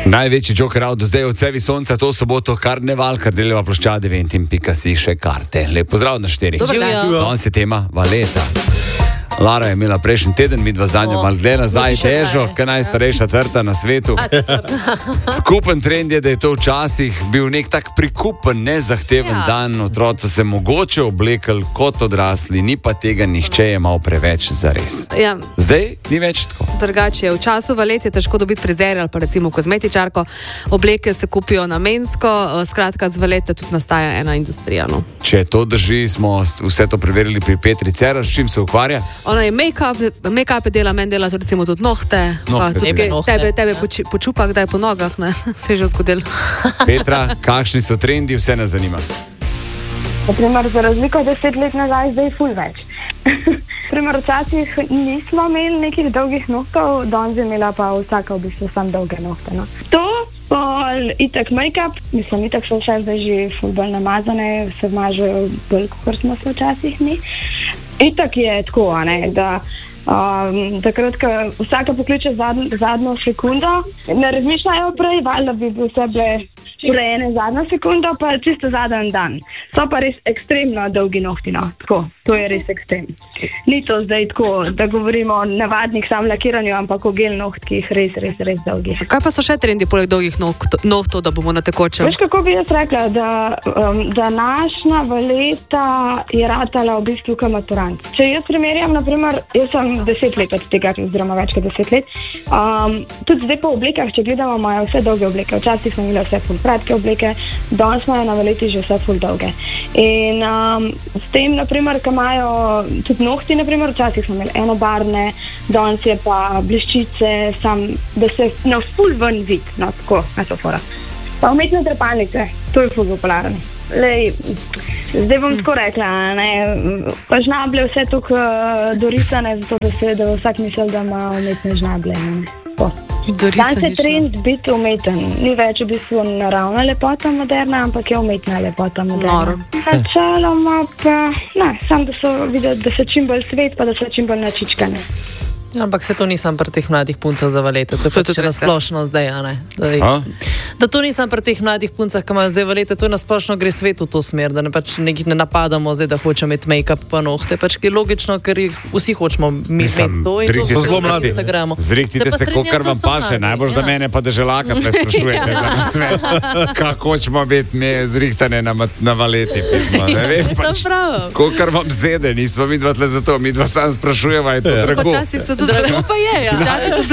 Največji Joker out do zdaj od Cevi sonca, to soboto karneval, kar deleva ploščade Ventim.si še karte. Lep pozdrav na 4. Danes je tema Valeta. Lara je imela prejšnji teden, midva zadnjo malo gre nazaj, težo, kaj najstarejša trta na svetu. Skupen trend je, da je to včasih bil nek tak prikupen, nezahteven dan, otroci se mogoče oblekali kot odrasli, ni pa tega nihče jemal preveč zares. Ja. Zdaj ni več tako. Drugače, v času Valet je težko dobiti frizerja ali pa recimo kozmetičarko, obleke se kupijo namensko, skratka z Valeta tudi nastaja ena industrija. No. Če to drži, smo vse to preverili pri Petri Cerar, s čim se ukvarja? Ona je make-up dela, meni dela tudi nohte. Tebe počupa, kdaj po nogah, ne? Se je že zgodilo. Petra, kakšni so trendi, vse nas zanima. Naprimer, za razliko 10 let nazaj, zdaj ful več. Primer, včasih nismo imeli nekih dolgih nohtov, danes je imela pa vsaka v bistvu sam dolge nohte. No. To, pol itak make-up, mislim, itak so vse zdaj že ful bolj namazane, se mažejo bolj, kot smo se včasih mi. Itak je tako, ne, da takrat, ko vsaka pokliče zadnjo sekundo, ne razmišljajo prej, valjda bi vse bile urejene zadnjo sekundo, pa čisto zadnji dan. So pa res ekstremno dolgi nohti, no, tako, to je res ekstrem. Ni to zdaj tako, da govorimo o navadnih sam lakiranju, ampak o gel nohtkih res dolgi. Kaj pa so še trendi poleg dolgih nohtov, da bomo na tekočem? Veš, kako bi jaz rekla, da današnja Valeta je ratala v bistvu kot maturant. Če jaz primerjam, naprimer, jaz sem 10 let od tega, oziroma več kot 10 let. Tudi zdaj po oblekah, če gledamo, imajo vse dolge obleke. Včasih smo imeli vse ful kratke obleke, danes imajo na Valeti že vse ful dolge. In s tem, naprimer, ko imajo tudi nohti, naprimer, včasih smo imeli enobarvne, danes je pa bleščice, da se na ful ven vid, no tako, metafora. Pa umetne trepalnice, to je ful popularno. Zdaj bom tako rekla, ne, pa žnable vse tukaj dorisane, zato da vsak misel, da ima umetne žnable. Danes je trend biti umeten, ni več v bistvu naravna lepota moderna, ampak je umetna lepota moderna. Načeloma pa, ne, samo da so videti, da so čim bolj svet, pa da so čim bolj načičkane. Ampak se to nisem pri teh mladih puncah za Valete, to je pač nasplošno zdaj, a ne? Da to nisem pri teh mladih puncah, ki imajo zdaj Valete, to je nasplošno gre svet v to smer, da ne pač nekih ne napadamo zdaj, da hočemo imeti make-up pa nohte, pač ki je logično, ker jih vsi hočemo imeti to in to so zelo mladi. Zrihtite se, kolikor vam paše, najbolj da mene pa deželaka presprašujete za svet. Kako hočemo biti mi zrihtane na Valeti, ne vem pač, kolikor vam zede, nismo midva tle za to, midva sam sprašujeva, je to drago. Drago pa je, ja. Včasih so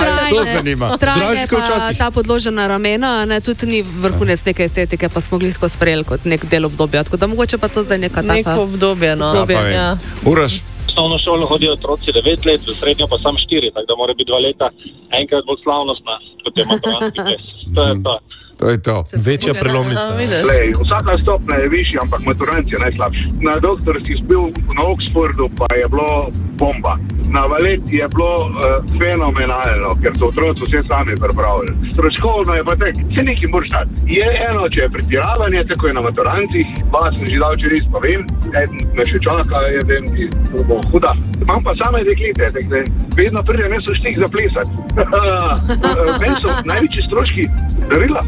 bile trajne, ta podložena ramena, ne, tudi ni vrhunec neke estetike, pa smo glih tako sprejeli kot nek del obdobja, tako da mogoče pa to zdaj neka taka... Neko obdobje, no. Ja. Uroš? V osnovno šolo hodijo otroci 9 let, v srednjo pa sam 4, tako da mora biti Valeta enkrat bolj slavnostna, kot je maturantski ples. To je to. To je to. Večja prelomnica. Vsaka stopnja je višja, ampak maturant je najslabši. Na doktorskih bil na Oxfordu, pa je bilo bomba. Na Valeti je bilo fenomenalno, ker so otroci vse sami pripravili. Stroškovno je pa tek, se nekaj moraš dati. Je eno, če je pretiravanje, tako je na maturantih, vas sem že dal če res pa vem, eden me še čaka, eden ti bo huda. Imam pa same deklite, tako vedno pride meso štik za plesati. Meni so največji stroški darila.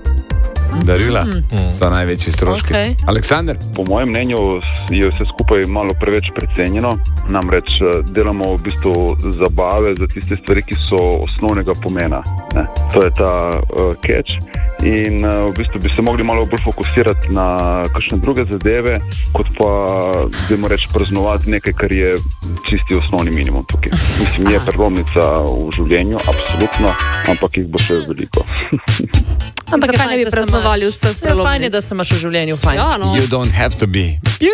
Darila so največji stroški. Okay. Aleksander? Po mojem mnenju je vse skupaj malo preveč precenjeno. Namreč delamo v bistvu zabave za tiste stvari, ki so osnovnega pomena. Ne? To je ta catch. In v bistvu bi se mogli malo bolj fokusirati na kakšne druge zadeve, kot pa, dajmo reči, praznovati nekaj, kar je čisti osnovni minimum tukaj. Mislim, je prelomnica v življenju, absolutno, ampak jih bo še veliko. Ampak kaj ne bi praznovali vseh prelomnic? Fajn je, da se imaš v življenju fajn. Ja, no. You don't have to be.